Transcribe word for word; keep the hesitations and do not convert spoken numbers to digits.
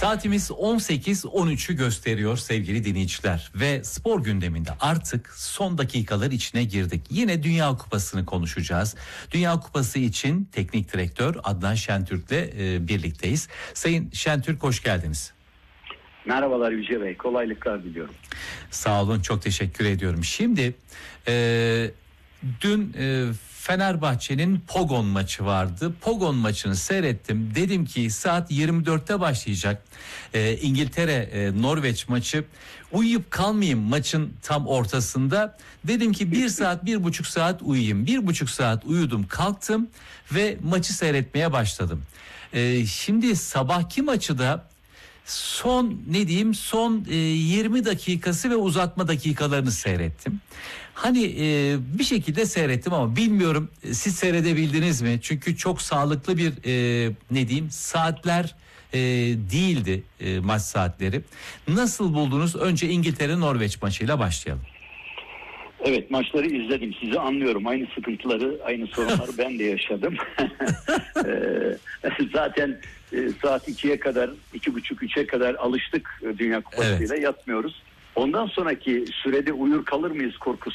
Saatimiz on sekiz on üçü gösteriyor sevgili dinleyiciler ve spor gündeminde artık son dakikalar içine girdik. Yine Dünya Kupası'nı konuşacağız. Dünya Kupası için teknik direktör Adnan Şentürk'le e, birlikteyiz. Sayın Şentürk, hoş geldiniz. Merhabalar Yüce Bey, kolaylıklar diliyorum. Sağ olun, çok teşekkür ediyorum. Şimdi e, dün e, Fenerbahçe'nin Pogon maçı vardı. Pogon maçını seyrettim. Dedim ki saat yirmi dörtte başlayacak e, İngiltere e, Norveç maçı. Uyuyup kalmayayım maçın tam ortasında. Dedim ki bir saat bir buçuk saat uyuyayım. Bir buçuk saat uyudum, kalktım ve maçı seyretmeye başladım. E, şimdi sabahki maçı da son ne diyeyim son e, yirmi dakikası ve uzatma dakikalarını seyrettim. Hani e, bir şekilde seyrettim ama bilmiyorum siz seyredebildiniz mi? Çünkü çok sağlıklı bir e, ne diyeyim saatler e, değildi e, maç saatleri. Nasıl buldunuz? Önce İngiltere Norveç maçıyla başlayalım. Evet, maçları izledim, sizi anlıyorum. Aynı sıkıntıları, aynı sorunları ben de yaşadım. Zaten saat ikiye kadar, iki buçuk üçe kadar alıştık Dünya Kupası'yla, evet. Yatmıyoruz. Ondan sonraki sürede uyur kalır mıyız korkusu